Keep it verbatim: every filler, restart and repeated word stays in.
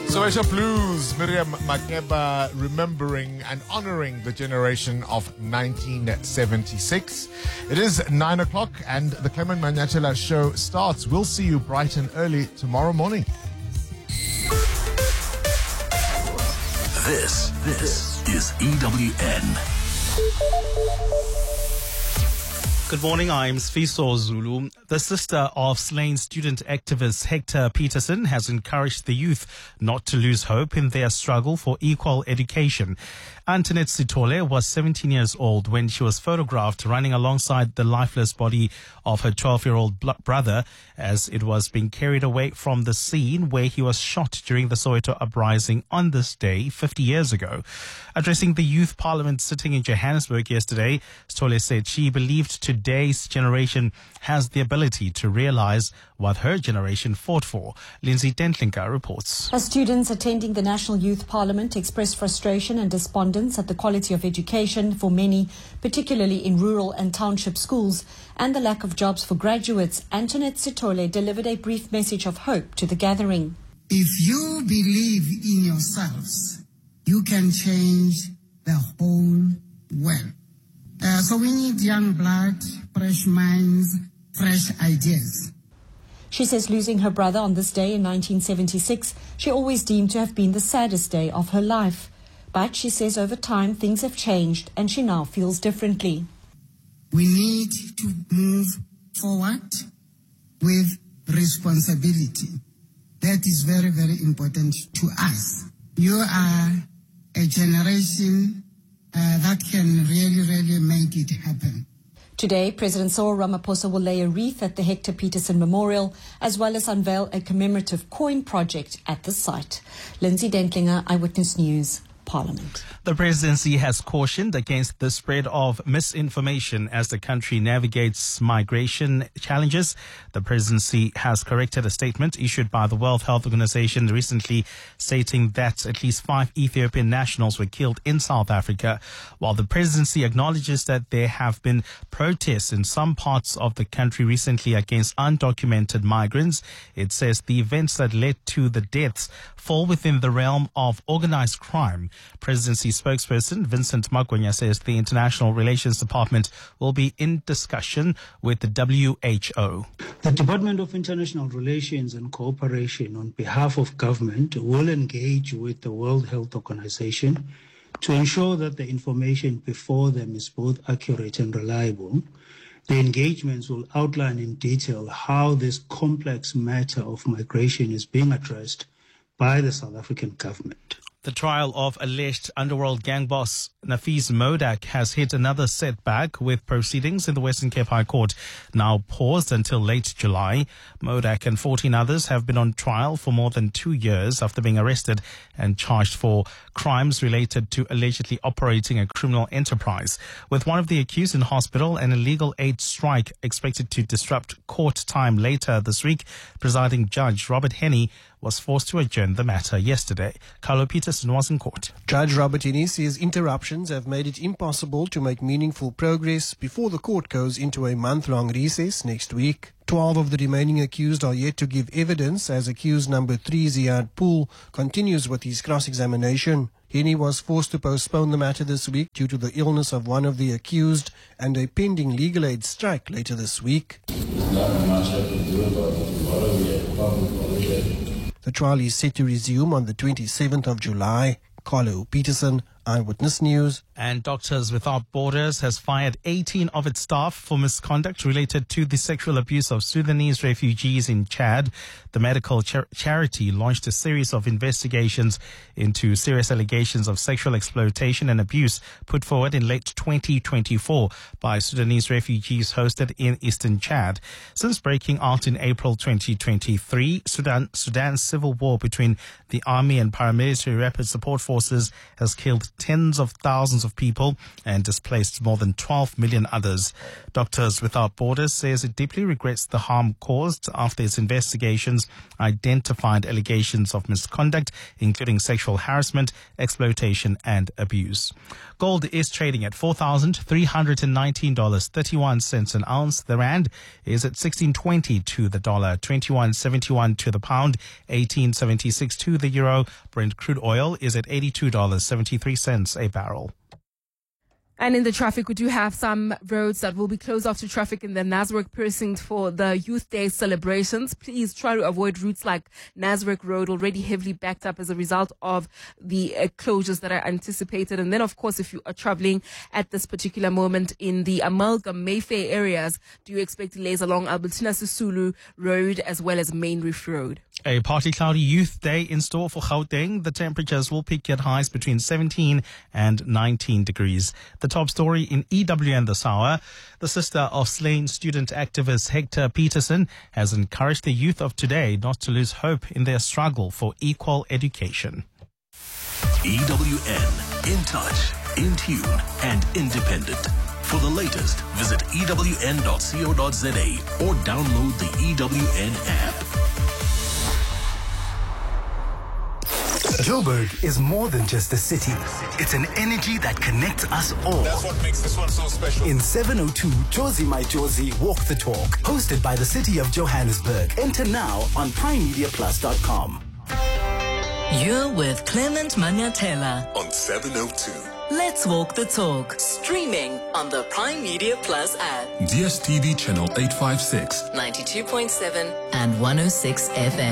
Soweto Blues, Miriam Makeba remembering and honoring the generation of nineteen seventy-six. It is nine o'clock and the Clement Manyatela show starts. We'll see you bright and early tomorrow morning. This, this is E W N. Good morning, I'm Sfiso Zulu. The sister of slain student activist Hector Peterson has encouraged the youth not to lose hope in their struggle for equal education. Antoinette Sithole was seventeen years old when she was photographed running alongside the lifeless body of her twelve-year-old bl- brother as it was being carried away from the scene where he was shot during the Soweto uprising on this day fifty years ago. Addressing the youth parliament sitting in Johannesburg yesterday, Sithole said she believed today's generation has the ability to realize what her generation fought for. Lindsay Dentlinga reports. As students attending the National Youth Parliament expressed frustration and despondence at the quality of education for many, particularly in rural and township schools, and the lack of jobs for graduates, Antoinette Sithole delivered a brief message of hope to the gathering. If you believe in yourselves, you can change the whole world. Uh, so we need young blood, fresh minds, fresh ideas. She says losing her brother on this day in nineteen seventy-six, she always deemed to have been the saddest day of her life. But she says over time things have changed and she now feels differently. We need to move forward with responsibility. That is very, very important to us. You are a generation uh, that can really, really make it happen. Today, President Cyril Ramaphosa will lay a wreath at the Hector Peterson Memorial, as well as unveil a commemorative coin project at the site. Lindsay Dentlinger, Eyewitness News, Parliament. The presidency has cautioned against the spread of misinformation as the country navigates migration challenges. The presidency has corrected a statement issued by the World Health Organization recently stating that at least five Ethiopian nationals were killed in South Africa. While the presidency acknowledges that there have been protests in some parts of the country recently against undocumented migrants, it says the events that led to the deaths fall within the realm of organized crime. Presidency spokesperson Vincent Magwenya says the International Relations Department will be in discussion with the W H O. The Department of International Relations and Cooperation on behalf of government will engage with the World Health Organization to ensure that the information before them is both accurate and reliable. The engagements will outline in detail how this complex matter of migration is being addressed by the South African government. The trial of alleged underworld gang boss Nafees Modak has hit another setback, with proceedings in the Western Cape High Court now paused until late July. Modak and fourteen others have been on trial for more than two years after being arrested and charged for crimes related to allegedly operating a criminal enterprise. With one of the accused in hospital and a legal aid strike expected to disrupt court time later this week, presiding judge Robert Henney was forced to adjourn the matter yesterday. Carlo Peterson was in court. Judge Robert Henney says interruptions have made it impossible to make meaningful progress before the court goes into a month-long recess next week. Twelve of the remaining accused are yet to give evidence as accused number three, Ziad Pool, continues with his cross-examination. Henney was forced to postpone the matter this week due to the illness of one of the accused and a pending legal aid strike later this week. The trial is set to resume on the twenty-seventh of July. Carlo Peterson, Eyewitness News. And Doctors Without Borders has fired eighteen of its staff for misconduct related to the sexual abuse of Sudanese refugees in Chad. The medical char- charity launched a series of investigations into serious allegations of sexual exploitation and abuse put forward in late twenty twenty-four by Sudanese refugees hosted in eastern Chad. Since breaking out in April twenty twenty-three, Sudan, Sudan's civil war between the army and paramilitary rapid support forces has killed tens of thousands of people and displaced more than twelve million others. Doctors Without Borders says it deeply regrets the harm caused after its investigations identified allegations of misconduct, including sexual harassment, exploitation and abuse. Gold is trading at four thousand three hundred nineteen dollars and thirty-one cents an ounce. The rand is at sixteen twenty to the dollar, twenty-one seventy-one to the pound, eighteen seventy-six to the euro. Brent crude oil is at eighty-two dollars and seventy-three cents a barrel. And in the traffic, we do have some roads that will be closed off to traffic in the Nasrec precinct for the Youth Day celebrations. Please try to avoid routes like Nasrec Road, already heavily backed up as a result of the uh, closures that are anticipated. And then, of course, if you are traveling at this particular moment in the Amalgam Mayfair areas, do you expect delays along Albertina Sisulu Road as well as Main Reef Road? A partly cloudy Youth Day in store for Gauteng. The temperatures will peak at highs between seventeen and nineteen degrees. The top story in E W N this hour. The sister of slain student activist Hector Peterson has encouraged the youth of today not to lose hope in their struggle for equal education. E W N, in touch, in tune, and independent. For the latest, visit E W N dot co dot za or download the E W N app. Joburg is more than just a city. It's an energy that connects us all. That's what makes this one so special. In seven oh two, Josie My Josie Walk the Talk, hosted by the City of Johannesburg. Enter now on prime media plus dot com. You're with Clement Manyatela On seven oh two. Let's Walk the Talk, streaming on the Prime Media Plus app. D S T V channel eight five six. ninety-two point seven and one oh six F M.